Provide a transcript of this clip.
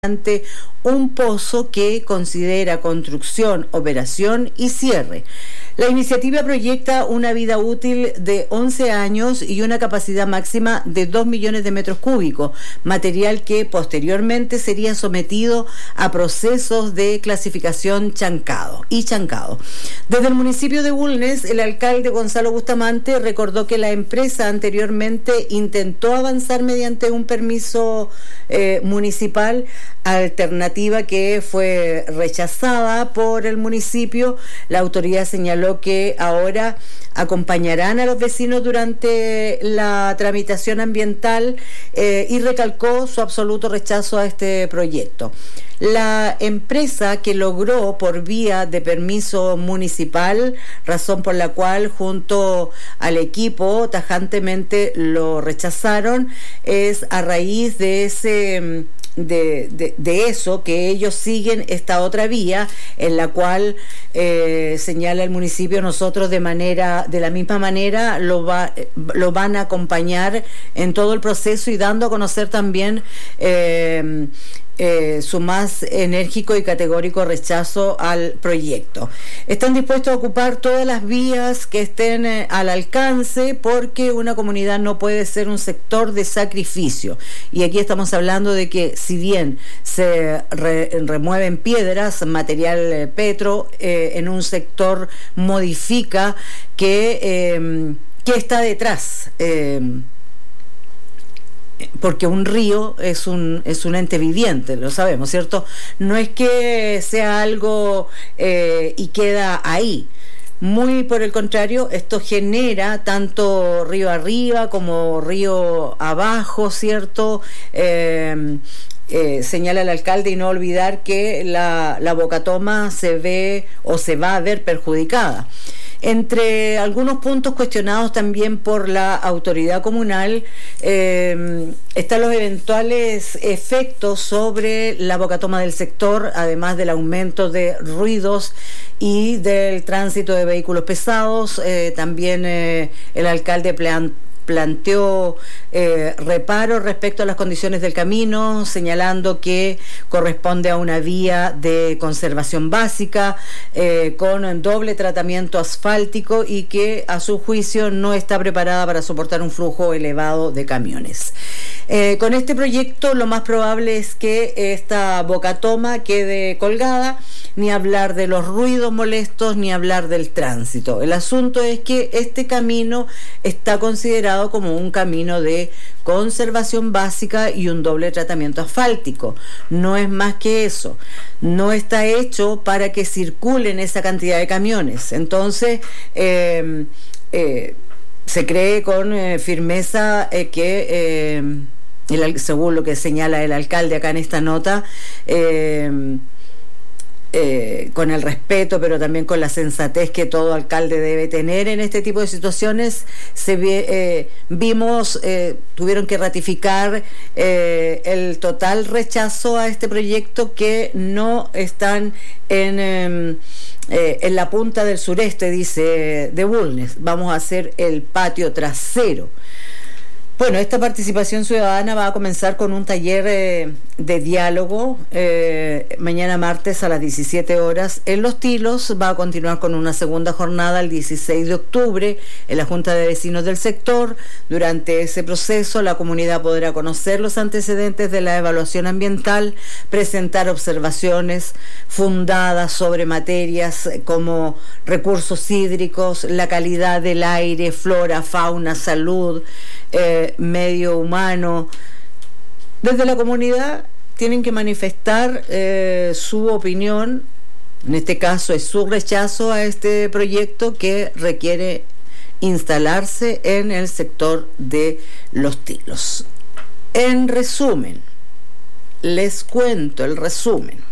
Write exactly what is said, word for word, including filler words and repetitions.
ante un pozo que considera construcción, operación y cierre. La iniciativa proyecta una vida útil de once años y una capacidad máxima de dos millones de metros cúbicos, material que posteriormente sería sometido a procesos de clasificación chancado y chancado. Desde el municipio de Bulnes, el alcalde Gonzalo Bustamante recordó que la empresa anteriormente intentó avanzar mediante un permiso eh, municipal, alternativa que fue rechazada por el municipio. La autoridad señaló que ahora acompañarán a los vecinos durante la tramitación ambiental eh, y recalcó su absoluto rechazo a este proyecto. La empresa que logró por vía de permiso municipal, razón por la cual junto al equipo tajantemente lo rechazaron, es a raíz de ese De, de, de eso que ellos siguen esta otra vía en la cual eh, señala el municipio, nosotros de manera de la misma manera lo va lo van a acompañar en todo el proceso y dando a conocer también eh, Eh, su más enérgico y categórico rechazo al proyecto. Están dispuestos a ocupar todas las vías que estén eh, al alcance, porque una comunidad no puede ser un sector de sacrificio. Y aquí estamos hablando de que si bien se re, remueven piedras, material eh, petro, eh, en un sector modifica que, eh, que está detrás. Eh, porque un río es un es un ente viviente, lo sabemos, ¿cierto? No es que sea algo eh, y queda ahí. Muy por el contrario, esto genera tanto río arriba como río abajo, ¿cierto? Eh, eh, señala el alcalde, y no olvidar que la, la Bocatoma se ve o se va a ver perjudicada. Entre algunos puntos cuestionados también por la autoridad comunal eh, están los eventuales efectos sobre la Bocatoma del sector, además del aumento de ruidos y del tránsito de vehículos pesados. Eh, también eh, el alcalde plan planteó eh, reparos respecto a las condiciones del camino, señalando que corresponde a una vía de conservación básica eh, con doble tratamiento asfáltico y que a su juicio no está preparada para soportar un flujo elevado de camiones. Eh, con este proyecto lo más probable es que esta Bocatoma quede colgada, ni hablar de los ruidos molestos, ni hablar del tránsito. El asunto es que este camino está considerado como un camino de conservación básica y un doble tratamiento asfáltico. No es más que eso. No está hecho para que circulen esa cantidad de camiones. Entonces, eh, eh, se cree con eh, firmeza eh, que, eh, el, según lo que señala el alcalde acá en esta nota, eh, Eh, con el respeto, pero también con la sensatez que todo alcalde debe tener en este tipo de situaciones, se ve, eh, vimos, eh, tuvieron que ratificar eh, el total rechazo a este proyecto, que no están en, eh, eh, en la punta del sureste, dice, de Bulnes. Vamos a hacer el patio trasero. Bueno, esta participación ciudadana va a comenzar con un taller eh, de diálogo eh, mañana martes a las diecisiete horas en Los Tilos. Va a continuar con una segunda jornada el dieciséis de octubre en la Junta de Vecinos del sector. Durante ese proceso, la comunidad podrá conocer los antecedentes de la evaluación ambiental, presentar observaciones fundadas sobre materias como recursos hídricos, la calidad del aire, flora, fauna, salud, eh, medio humano. Desde la comunidad tienen que manifestar eh, su opinión. En este caso es su rechazo a este proyecto que requiere instalarse en el sector de Los Tilos. En resumen, les cuento el resumen.